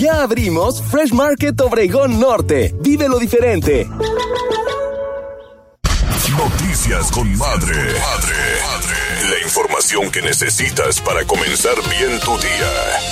Ya abrimos Fresh Market Obregón Norte. Vívelo diferente. Noticias con Madre. La información que necesitas para comenzar bien tu día.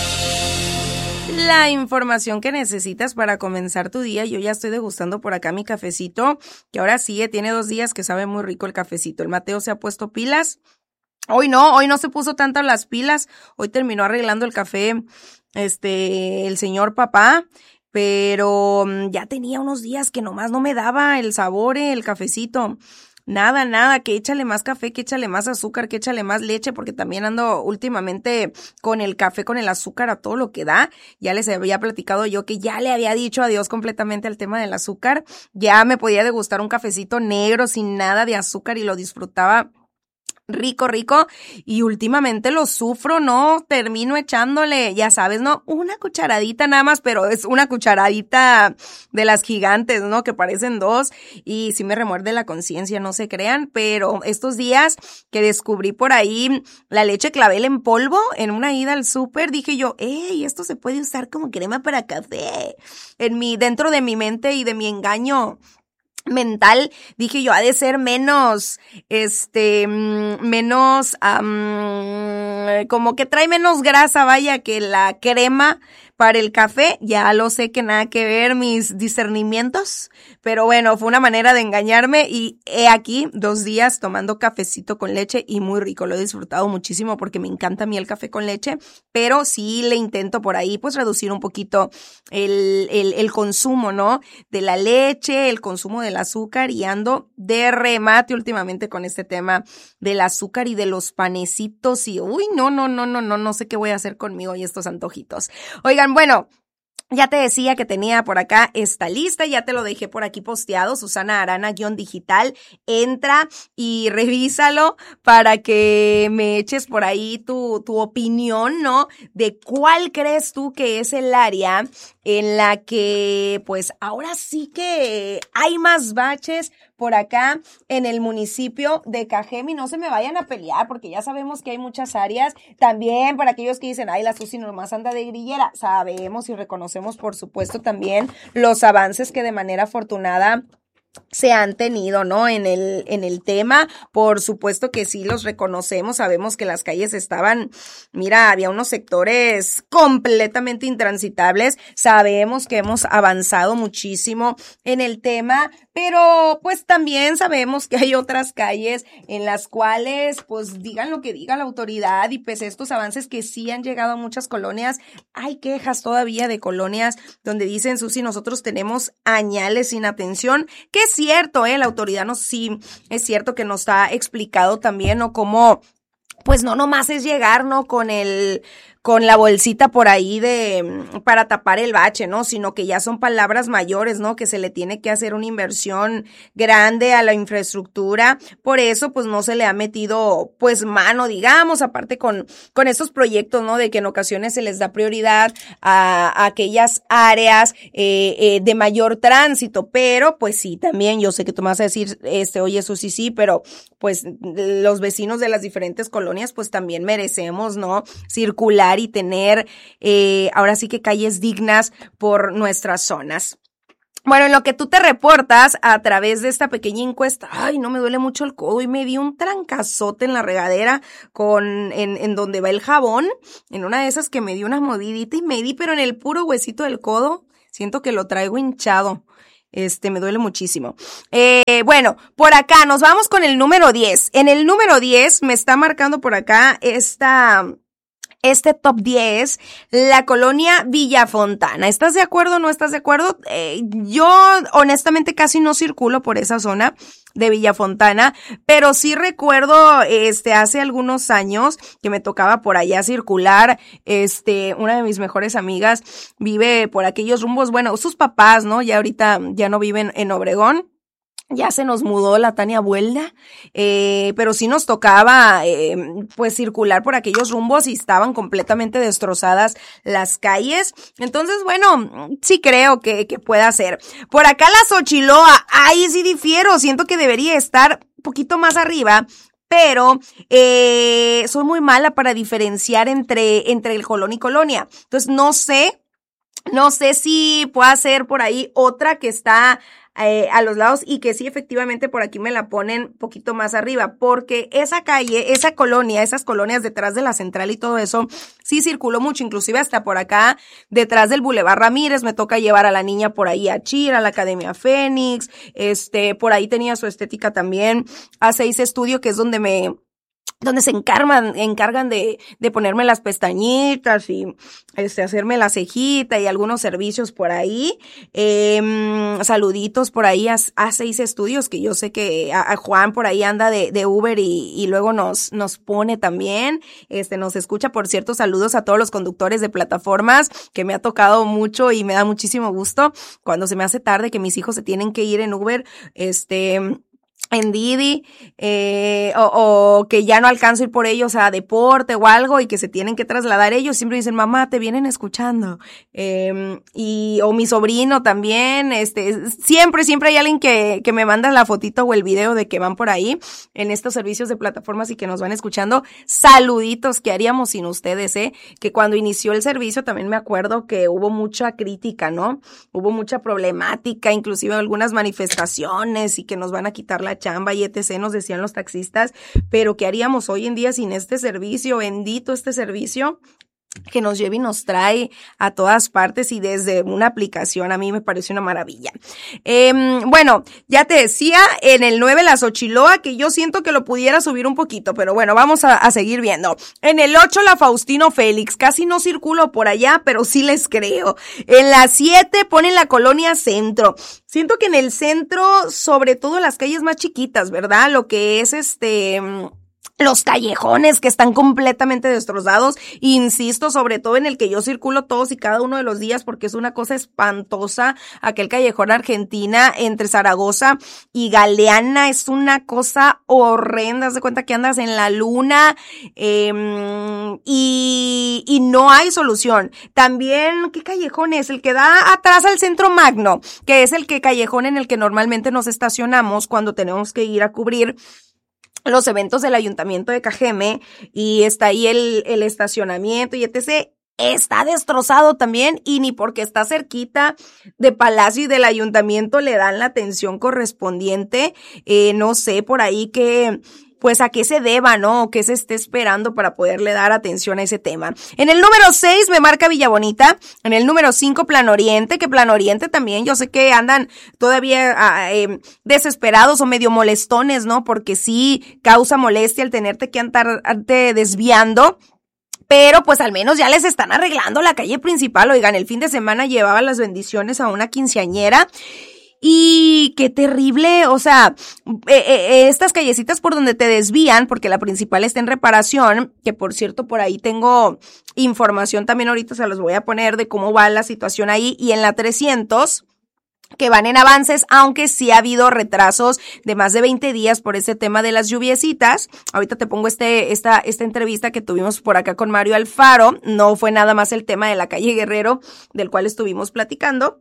La información que necesitas para comenzar tu día. Yo ya estoy degustando por acá mi cafecito, que ahora sí, tiene 2 días que sabe muy rico el cafecito. El Mateo se ha puesto pilas. Hoy no se puso tantas las pilas. Hoy terminó arreglando el café, el señor papá. Pero ya tenía unos días que nomás no me daba el sabor, el cafecito. Nada, que échale más café, que échale más azúcar, que échale más leche, porque también ando últimamente con el café, con el azúcar a todo lo que da. Ya les había platicado yo que ya le había dicho adiós completamente al tema del azúcar. Ya me podía degustar un cafecito negro sin nada de azúcar y lo disfrutaba rico, y últimamente lo sufro, ¿no? Termino echándole, ya sabes, ¿no? Una cucharadita nada más, pero es una cucharadita de las gigantes, ¿no? Que parecen 2, y sí me remuerde la conciencia, no se crean, pero estos días que descubrí por ahí la leche clavel en polvo, en una ida al súper, dije yo, esto se puede usar como crema para café. Dentro de mi mente y de mi engaño mental, dije yo, ha de ser menos, como que trae menos grasa, vaya, que la crema para el café. Ya lo sé que nada que ver mis discernimientos, pero bueno, fue una manera de engañarme y he aquí 2 días tomando cafecito con leche y muy rico, lo he disfrutado muchísimo porque me encanta a mí el café con leche, pero sí le intento por ahí pues reducir un poquito el consumo, ¿no? De la leche, el consumo del azúcar, y ando de remate últimamente con este tema del azúcar y de los panecitos y no sé qué voy a hacer conmigo y estos antojitos. Oigan, bueno, ya te decía que tenía por acá esta lista, ya te lo dejé por aquí posteado, Susana Arana-digital, entra y revísalo para que me eches por ahí tu opinión, ¿no? De cuál crees tú que es el área en la que, pues, ahora sí que hay más baches por acá en el municipio de Cajeme. No se me vayan a pelear porque ya sabemos que hay muchas áreas. También para aquellos que dicen, la Susi nomás anda de grillera, sabemos y reconocemos por supuesto también los avances que de manera afortunada se han tenido, ¿no? En el tema, por supuesto que sí los reconocemos, sabemos que las calles estaban, mira, había unos sectores completamente intransitables, sabemos que hemos avanzado muchísimo en el tema, pero pues también sabemos que hay otras calles en las cuales, pues digan lo que diga la autoridad y pese a estos avances que sí han llegado a muchas colonias, hay quejas todavía de colonias donde dicen, Susi, nosotros tenemos añales sin atención, que es cierto, la autoridad sí, es cierto que nos ha explicado también, ¿no? Cómo, pues no nomás es llegar, ¿no? Con la bolsita por ahí para tapar el bache, ¿no? Sino que ya son palabras mayores, ¿no? Que se le tiene que hacer una inversión grande a la infraestructura. Por eso, pues no se le ha metido, pues mano, digamos, aparte con estos proyectos, ¿no? De que en ocasiones se les da prioridad a aquellas áreas, de mayor tránsito. Pero, pues sí, también yo sé que tú me vas a decir, oye, eso sí, pero pues los vecinos de las diferentes colonias, pues también merecemos, ¿no? Circular y tener ahora sí que calles dignas por nuestras zonas. Bueno, en lo que tú te reportas a través de esta pequeña encuesta, no me duele mucho el codo y me di un trancazote en la regadera en donde va el jabón, en una de esas que me di una mordidita y me di, pero en el puro huesito del codo, siento que lo traigo hinchado. Me duele muchísimo. Bueno, por acá nos vamos con el número 10. En el número 10 me está marcando por acá este top 10, la colonia Villa Fontana. ¿Estás de acuerdo o no estás de acuerdo? Yo honestamente casi no circulo por esa zona de Villa Fontana, pero sí recuerdo hace algunos años que me tocaba por allá circular. Una de mis mejores amigas vive por aquellos rumbos, bueno, sus papás, ¿no? Ya ahorita ya no viven en Obregón. Ya se nos mudó la Tania Buelda, pero sí nos tocaba, pues circular por aquellos rumbos y estaban completamente destrozadas las calles. Entonces, bueno, sí creo que pueda ser. Por acá la Xochiloa, ahí sí difiero, siento que debería estar un poquito más arriba, pero soy muy mala para diferenciar entre el Colón y Colonia. Entonces, no sé No sé si pueda ser por ahí otra que está a los lados y que sí, efectivamente, por aquí me la ponen poquito más arriba, porque esa calle, esa colonia, esas colonias detrás de la central y todo eso, sí circuló mucho, inclusive hasta por acá, detrás del Boulevard Ramírez, me toca llevar a la niña por ahí a Chir, a la Academia Fénix, por ahí tenía su estética también, a 6 Estudio, que es donde se encargan de ponerme las pestañitas y hacerme la cejita y algunos servicios por ahí. Saluditos por ahí a 6 Estudios, que yo sé que a Juan por ahí anda de Uber y luego nos pone también, nos escucha. Por cierto, saludos a todos los conductores de plataformas, que me ha tocado mucho y me da muchísimo gusto cuando se me hace tarde que mis hijos se tienen que ir en Uber, en Didi, o que ya no alcanzo a ir por ellos a deporte o algo y que se tienen que trasladar ellos, siempre dicen, mamá, te vienen escuchando, o mi sobrino también, siempre hay alguien que me manda la fotito o el video de que van por ahí en estos servicios de plataformas y que nos van escuchando. Saluditos, ¿qué haríamos sin ustedes, que cuando inició el servicio también me acuerdo que hubo mucha crítica, ¿no? Hubo mucha problemática, inclusive algunas manifestaciones y que nos van a quitar la chamba y etc. nos decían los taxistas, pero ¿qué haríamos hoy en día sin este servicio? Bendito este servicio que nos lleva y nos trae a todas partes y desde una aplicación. A mí me parece una maravilla. Bueno, ya te decía, en el 9 la Xochiloa, que yo siento que lo pudiera subir un poquito, pero bueno, vamos a seguir viendo. En el 8 la Faustino Félix, casi no circulo por allá, pero sí les creo. En la 7 ponen la Colonia Centro. Siento que en el centro, sobre todo las calles más chiquitas, ¿verdad? Lo que es los callejones que están completamente destrozados, insisto, sobre todo en el que yo circulo todos y cada uno de los días, porque es una cosa espantosa, aquel callejón Argentina entre Zaragoza y Galeana, es una cosa horrenda, haz de cuenta que andas en la luna, y no hay solución. También, ¿qué callejón es? El que da atrás al Centro Magno, que es el callejón en el que normalmente nos estacionamos cuando tenemos que ir a cubrir los eventos del Ayuntamiento de Cajeme, y está ahí el estacionamiento y etc. Está destrozado también, y ni porque está cerquita de Palacio y del Ayuntamiento le dan la atención correspondiente. No sé por ahí pues a qué se deba, ¿no? O qué se esté esperando para poderle dar atención a ese tema. En el número 6 me marca Villa Bonita. En el número 5 Plan Oriente, que Plan Oriente también, yo sé que andan todavía desesperados o medio molestones, ¿no? Porque sí causa molestia el tenerte que andarte desviando. Pero pues al menos ya les están arreglando la calle principal. Oigan, el fin de semana llevaba las bendiciones a una quinceañera. Y qué terrible, o sea, estas callecitas por donde te desvían, porque la principal está en reparación, que por cierto por ahí tengo información también, ahorita se los voy a poner de cómo va la situación ahí, y en la 300, que van en avances, aunque sí ha habido retrasos de más de 20 días por ese tema de las lluviecitas. Ahorita te pongo esta entrevista que tuvimos por acá con Mario Alfaro, no fue nada más el tema de la calle Guerrero, del cual estuvimos platicando.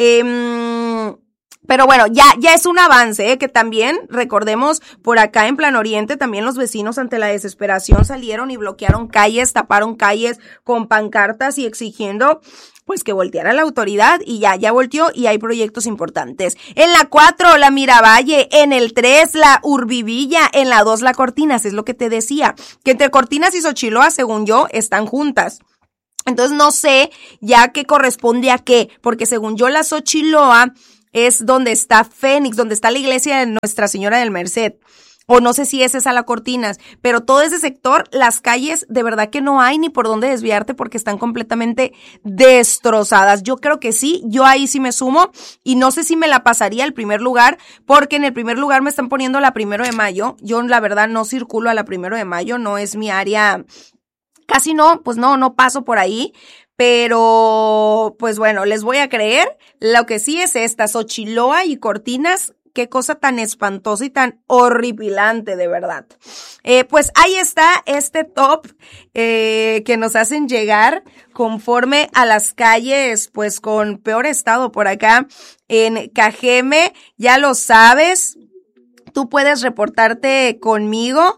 Pero bueno, ya es un avance, que también, recordemos, por acá en Plan Oriente, también los vecinos ante la desesperación salieron y bloquearon calles, taparon calles con pancartas y exigiendo pues que volteara la autoridad, y ya volteó y hay proyectos importantes. En la 4, la Miravalle, en el 3, la Urbivilla, en la 2, la Cortinas, es lo que te decía, que entre Cortinas y Xochiloa, según yo, están juntas. Entonces no sé ya qué corresponde a qué, porque según yo la Xochiloa es donde está Fénix, donde está la iglesia de Nuestra Señora del Merced. O no sé si esa es a la Cortinas, pero todo ese sector, las calles, de verdad que no hay ni por dónde desviarte porque están completamente destrozadas. Yo creo que sí, yo ahí sí me sumo, y no sé si me la pasaría al primer lugar, porque en el primer lugar me están poniendo la 1 de mayo. Yo la verdad no circulo a la 1 de mayo, no es mi área, casi no, pues no paso por ahí. Pero, pues bueno, les voy a creer. Lo que sí es esta, Xochiloa y Cortinas, qué cosa tan espantosa y tan horripilante, de verdad. Pues ahí está este top que nos hacen llegar conforme a las calles, pues con peor estado por acá en Cajeme. Ya lo sabes, tú puedes reportarte conmigo.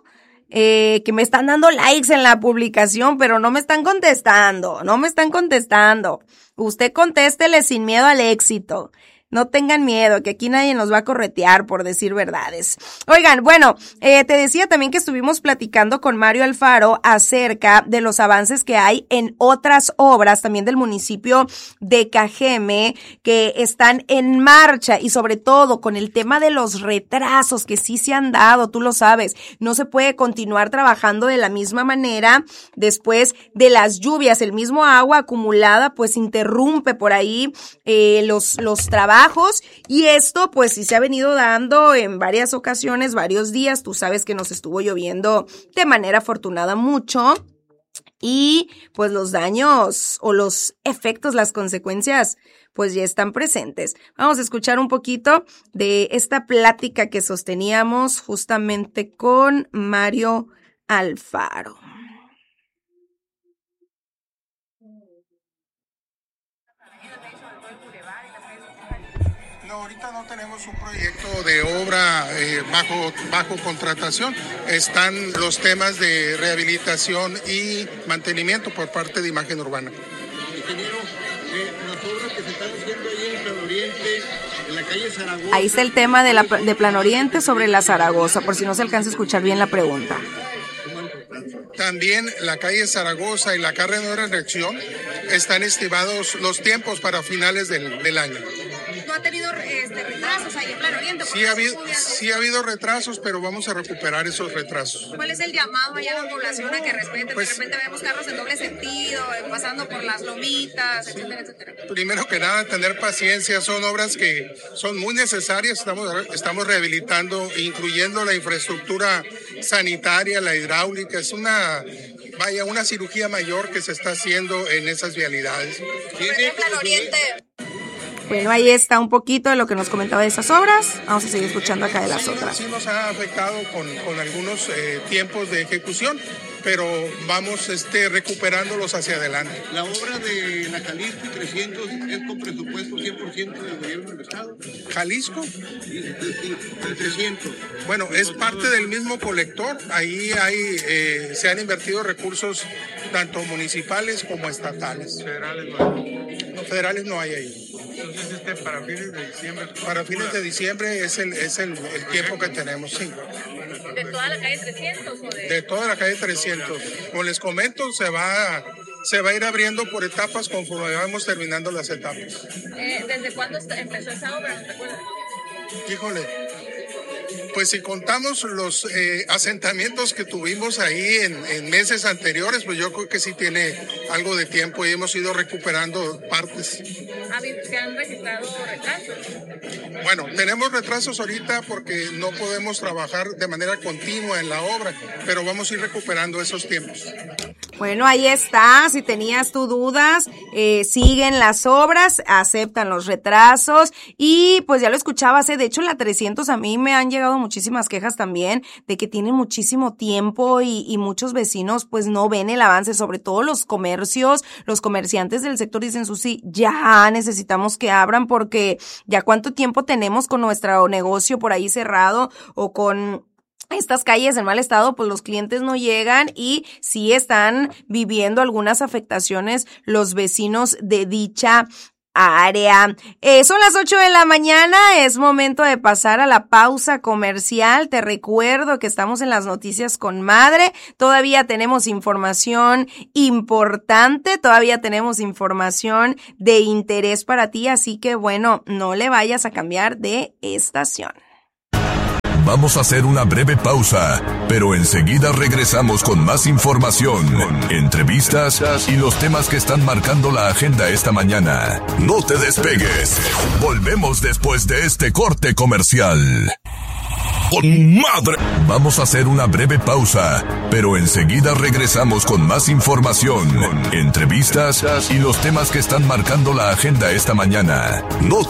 que me están dando likes en la publicación, pero no me están contestando. Usted contéstele sin miedo al éxito. No tengan miedo, que aquí nadie nos va a corretear por decir verdades. Oigan, bueno, te decía también que estuvimos platicando con Mario Alfaro acerca de los avances que hay en otras obras también del municipio de Cajeme que están en marcha y sobre todo con el tema de los retrasos que sí se han dado, tú lo sabes. No se puede continuar trabajando de la misma manera después de las lluvias. El mismo agua acumulada pues interrumpe por ahí los trabajos. Y esto pues sí se ha venido dando en varias ocasiones, varios días. Tú sabes que nos estuvo lloviendo de manera afortunada mucho y pues los daños o los efectos, las consecuencias pues ya están presentes. Vamos a escuchar un poquito de esta plática que sosteníamos justamente con Mario Alfaro. Ahorita no tenemos un proyecto de obra bajo contratación. Están los temas de rehabilitación y mantenimiento por parte de Imagen Urbana. Ingeniero, las obras que se están haciendo ahí en Plan Oriente, en la calle Zaragoza. Ahí está el tema de Plan Oriente sobre la Zaragoza, por si no se alcanza a escuchar bien la pregunta. También la calle Zaragoza y la carrera de reacción están estimados los tiempos para finales del año. ¿No ha tenido retrasos ahí en Plan Oriente? Sí ha habido retrasos, pero vamos a recuperar esos retrasos. ¿Cuál es el llamado allá a la población a que respeten? Pues, de repente vemos carros en doble sentido, pasando por las lomitas, etcétera, etcétera. Primero que nada, tener paciencia. Son obras que son muy necesarias. Estamos rehabilitando, incluyendo la infraestructura sanitaria, la hidráulica. Es una cirugía mayor que se está haciendo en esas vialidades. Sí, Plan Oriente. Bueno, ahí está un poquito de lo que nos comentaba de esas obras. Vamos a seguir escuchando acá de las otras. Sí nos ha afectado con algunos tiempos de ejecución, pero vamos recuperándolos hacia adelante. La obra de la Jalisco 300 es con presupuesto 100% del gobierno del estado. ¿Jalisco? El 300. Bueno, es parte del mismo colector. Ahí se han invertido recursos tanto municipales como estatales. Federales no hay. No, federales no hay ahí. Entonces para fines de diciembre. Para fines de diciembre es el tiempo que tenemos, sí. ¿De toda la calle 300 o de...? De toda la calle 300. Como les comento, se va a ir abriendo por etapas conforme vamos terminando las etapas. ¿Desde cuándo empezó esa obra? ¿Te acuerdas? Híjole, pues si contamos los asentamientos que tuvimos ahí en meses anteriores, pues yo creo que sí tiene algo de tiempo y hemos ido recuperando partes. ¿Se han registrado retrasos? Bueno, tenemos retrasos ahorita porque no podemos trabajar de manera continua en la obra, pero vamos a ir recuperando esos tiempos. Bueno, ahí está, si tenías tus dudas, siguen las obras, aceptan los retrasos y pues ya lo escuchabas, de hecho la 300 a mí me han llegado muchísimas quejas también de que tiene muchísimo tiempo y muchos vecinos pues no ven el avance, sobre todo los comerciantes del sector dicen, Susi, ya necesitamos que abran porque ya cuánto tiempo tenemos con nuestro negocio por ahí cerrado o con estas calles en mal estado, pues los clientes no llegan y sí están viviendo algunas afectaciones los vecinos de dicha área. Son las 8 de la mañana, es momento de pasar a la pausa comercial. Te recuerdo que estamos en las noticias con Madre, todavía tenemos información importante, todavía tenemos información de interés para ti, así que bueno, no le vayas a cambiar de estación. Vamos a hacer una breve pausa, pero enseguida regresamos con más información, entrevistas y los temas que están marcando la agenda esta mañana. No te despegues. Volvemos después de este corte comercial. ¡Con madre! Vamos a hacer una breve pausa, pero enseguida regresamos con más información, entrevistas y los temas que están marcando la agenda esta mañana. No